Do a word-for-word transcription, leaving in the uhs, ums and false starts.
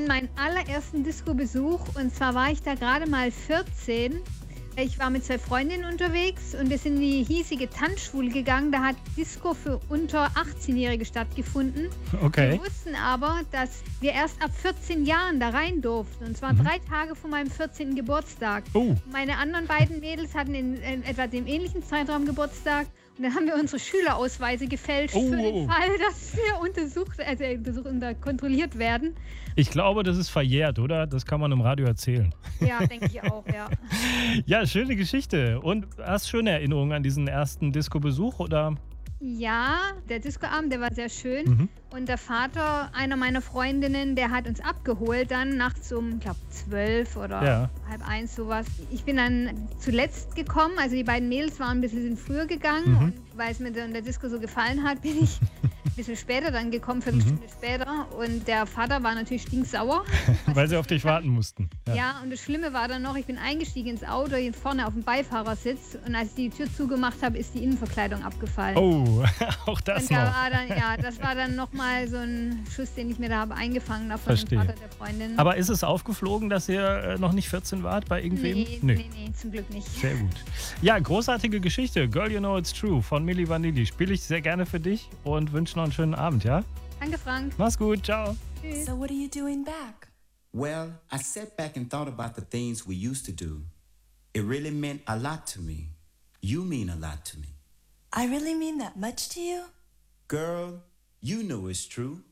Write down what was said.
meinen allerersten Disco-Besuch und zwar war ich da gerade mal vierzehn. Ich war mit zwei Freundinnen unterwegs und wir sind in die hiesige Tanzschule gegangen. Da hat Disco für unter achtzehnjährige stattgefunden. Okay. Wir wussten aber, dass wir erst ab vierzehn Jahren da rein durften. Und zwar mhm. drei Tage vor meinem vierzehnten Geburtstag. Oh. Meine anderen beiden Mädels hatten in, in etwa dem ähnlichen Zeitraum Geburtstag. Und dann haben wir unsere Schülerausweise gefälscht oh, für den oh. Fall, dass wir untersucht, also untersucht, unter, kontrolliert werden. Ich glaube, das ist verjährt, oder? Das kann man im Radio erzählen. Ja, denke ich auch, ja. Ja, schöne Geschichte. Und hast du schöne Erinnerungen an diesen ersten Disco-Besuch, oder? Ja, der Discoabend, der war sehr schön. Mhm. Und der Vater einer meiner Freundinnen, der hat uns abgeholt dann nachts um, ich glaube, zwölf oder ja. halb eins, sowas. Ich bin dann zuletzt gekommen, also die beiden Mädels waren ein bisschen früher gegangen. Mhm. Und weil es mir in der Disco so gefallen hat, bin ich ein bisschen später dann gekommen, Viertelstunde mhm. später. Und der Vater war natürlich stinksauer. Weil sie auf dich warten mussten. Ja. ja, und das Schlimme war dann noch, ich bin eingestiegen ins Auto, hier vorne auf dem Beifahrersitz. Und als ich die Tür zugemacht habe, ist die Innenverkleidung abgefallen. Oh, auch das und da noch. War dann, ja, das war dann nochmal so ein Schuss, den ich mir da habe eingefangen habe von Verstehe. dem Vater der Freundin. Aber ist es aufgeflogen, dass ihr äh, noch nicht vierzehn wart bei irgendwem? Nee, nee, nee, nee, zum Glück nicht. Sehr gut. Ja, großartige Geschichte. Girl, You Know It's True von Milli Vanilli. Spiele ich sehr gerne für dich und wünsche noch einen schönen Abend, ja? Danke, Frank. Mach's gut, ciao. Tschüss. So what are you doing back? Well, I sat back and thought about the things we used to do. It really meant a lot to me. You mean a lot to me. I really mean that much to you? Girl, you know it's true.